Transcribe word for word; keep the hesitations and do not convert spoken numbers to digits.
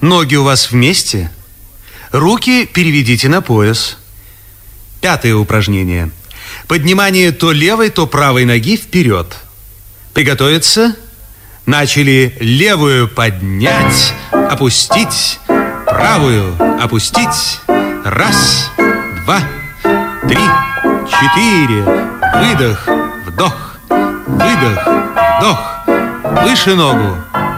Ноги у вас вместе. Руки переведите на пояс. Пятое упражнение. Поднимание то левой, то правой ноги вперед. Приготовиться. Начали. Левую поднять, опустить. Правую опустить. Раз, два, три, четыре. Выдох, вдох, выдох, вдох. Выше ногу.